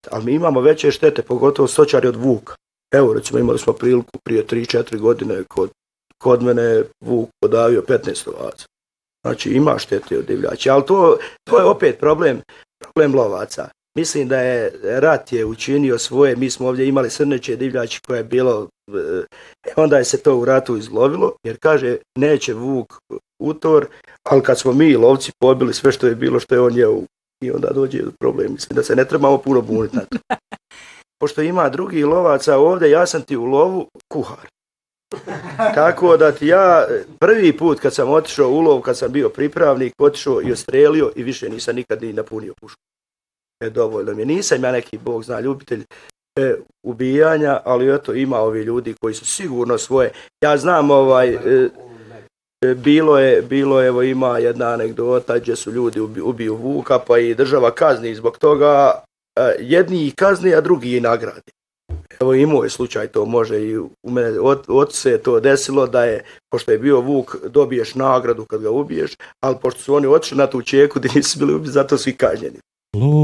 ali mi imamo veće štete, pogotovo stočari od vuka. Evo, recimo, imali smo priliku prije 3-4 godine kod mene vuk podavio 15 ovaca. Znači, ima štete od divljači, ali to je opet problem lovaca. Mislim da je rat je učinio svoje, mi smo ovdje imali srneće divljači koje je bilo, onda je se to u ratu izlovilo, jer kaže, neće vuk utor, ali kad smo mi lovci pobili sve što je bilo, što je on jeo, i onda dođe problem. Mislim da se ne trebamo puno buniti na to. Pošto ima drugi lovaca ovdje, ja sam ti u lovu kuhar. Tako da ti ja prvi put kad sam otišao u lov, kad sam bio pripravnik, otišao i ostrelio i više nisam nikad ni napunio pušku. Dovoljno mi je. Nisam ja neki, Bog zna, ljubitelj ubijanja, ali eto ima ovi ljudi koji su sigurno svoje. Ja znam bilo je, evo ima jedna anegdota gdje su ljudi ubiju vuka pa i država kazni zbog toga, jedni ih kazni, a drugi ih nagradi. Evo i moj slučaj to može i u mene, od se to desilo da je, pošto je bio vuk, dobiješ nagradu kad ga ubiješ, ali pošto su oni otišli na tu čijeku gdje nisu bili ubiti, zato su i kažnjeni.